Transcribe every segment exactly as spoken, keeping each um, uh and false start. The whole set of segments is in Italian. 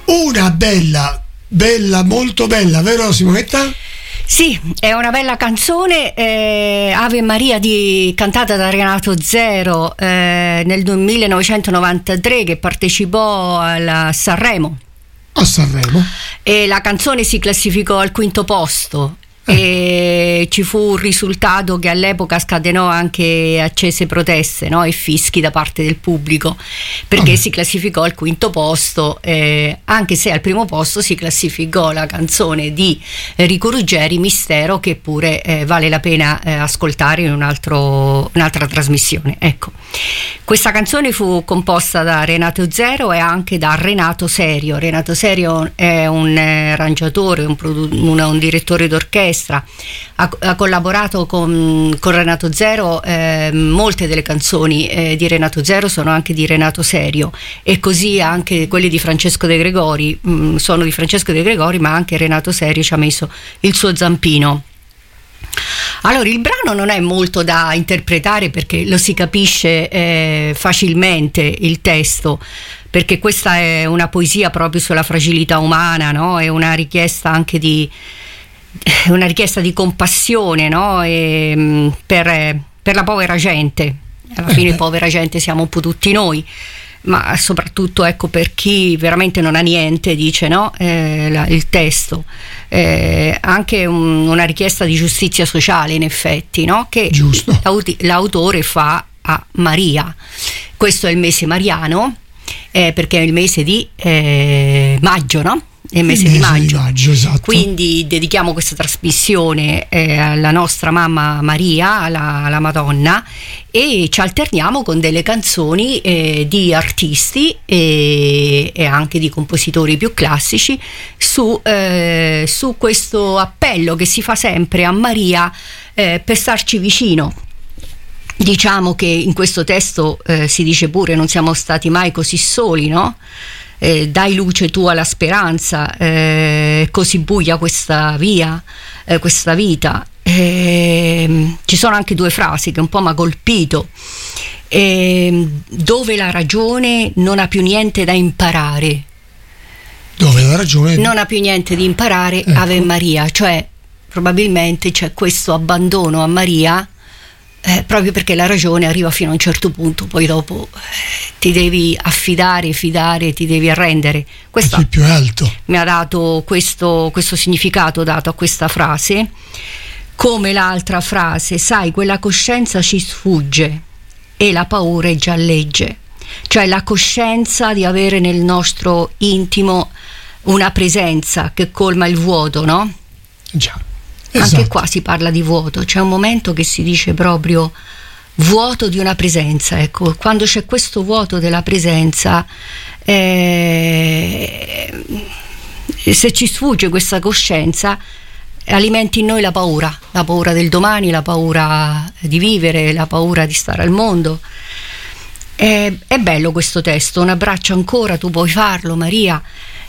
una bella, bella, molto bella, vero Simonetta? Sì, è una bella canzone, eh, Ave Maria, di, cantata da Renato Zero eh, nel millenovecentonovantatré, che partecipò alla Sanremo. A Sanremo. E la canzone si classificò al quinto posto. E ci fu un risultato che all'epoca scatenò anche accese proteste, no? E fischi da parte del pubblico, perché oh. si classificò al quinto posto, eh, anche se al primo posto si classificò la canzone di Enrico Ruggeri, Mistero, che pure eh, vale la pena eh, ascoltare in un altro, un'altra trasmissione. Ecco, questa canzone fu composta da Renato Zero e anche da Renato Serio. Renato Serio è un eh, arrangiatore, un, produ- un, un direttore d'orchestra. Ha, ha collaborato con, con Renato Zero, eh, molte delle canzoni eh, di Renato Zero sono anche di Renato Serio, e così anche quelle di Francesco De Gregori mh, sono di Francesco De Gregori, ma anche Renato Serio ci ha messo il suo zampino. Allora, il brano non è molto da interpretare, perché lo si capisce eh, facilmente il testo, perché questa è una poesia proprio sulla fragilità umana, no? È una richiesta anche di una richiesta di compassione, no? E, per, per la povera gente. Alla fine povera gente siamo un po' tutti noi, ma soprattutto, ecco, per chi veramente non ha niente, dice, no? Eh, la, il testo eh, anche un, una richiesta di giustizia sociale, in effetti, no? Che l'aut- l'autore fa a Maria. Questo è il mese mariano, eh, perché è il mese di eh, maggio, no? È il mese, il mese di maggio, di maggio, esatto. Quindi dedichiamo questa trasmissione eh, alla nostra mamma Maria, alla, alla Madonna, e ci alterniamo con delle canzoni eh, di artisti e, e anche di compositori più classici su, eh, su questo appello che si fa sempre a Maria eh, per starci vicino. Diciamo che in questo testo eh, si dice pure: non siamo stati mai così soli, no? Eh, dai luce tu alla speranza, eh, così buia questa via, eh, questa vita. Eh, ci sono anche due frasi che un po' mi ha colpito: eh, dove la ragione non ha più niente da imparare, dove la ragione non ha più niente di imparare, ecco. Ave Maria, cioè probabilmente c'è questo abbandono a Maria, Eh, proprio perché la ragione arriva fino a un certo punto, poi dopo eh, ti devi affidare, fidare, ti devi arrendere. Questo è più alto. Mi ha dato questo, questo significato dato a questa frase, come l'altra frase: sai, quella coscienza ci sfugge e la paura è già legge. Cioè la coscienza di avere nel nostro intimo una presenza che colma il vuoto, no? Già. Esatto. Anche qua si parla di vuoto, c'è un momento che si dice proprio vuoto di una presenza. Ecco, quando c'è questo vuoto della presenza, eh, se ci sfugge questa coscienza, alimenti in noi la paura, la paura del domani, la paura di vivere, la paura di stare al mondo. È, è bello questo testo, un abbraccio ancora, tu puoi farlo, Maria.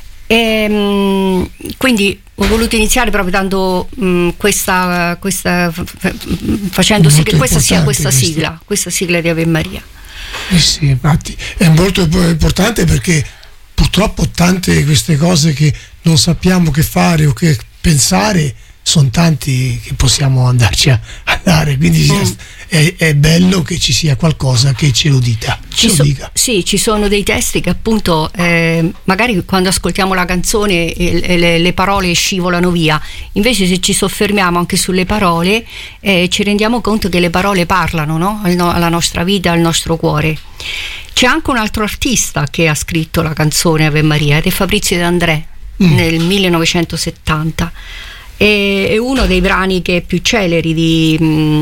E, quindi ho voluto iniziare proprio dando mh, questa, questa facendo molto sì che questa sia questa questo. sigla questa sigla di Ave Maria. Eh sì, infatti è molto importante, perché purtroppo tante di queste cose che non sappiamo che fare o che pensare sono tanti che possiamo andarci a andare, quindi mm. è, è bello che ci sia qualcosa che ce lo dica, ci ce so, lo dica. Sì, ci sono dei testi che appunto eh, magari quando ascoltiamo la canzone eh, le, le parole scivolano via, invece se ci soffermiamo anche sulle parole eh, ci rendiamo conto che le parole parlano, no? Alla nostra vita, al nostro cuore. C'è anche un altro artista che ha scritto la canzone Ave Maria, ed è Fabrizio De André mm. nel millenovecentosettanta. È uno dei brani che è più celeri di,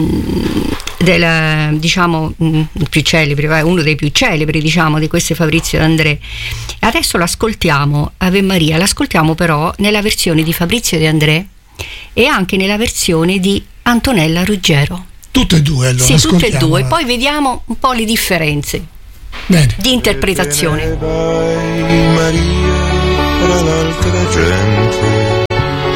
del, diciamo più celebri, uno dei più celebri diciamo di queste Fabrizio De André. Adesso l'ascoltiamo, Ave Maria, l'ascoltiamo però nella versione di Fabrizio De André e anche nella versione di Antonella Ruggero. Tutte e due, allora. Sì, tutte e due, poi vediamo un po' le differenze. Bene. Di interpretazione. Maria, fra l'altra gente,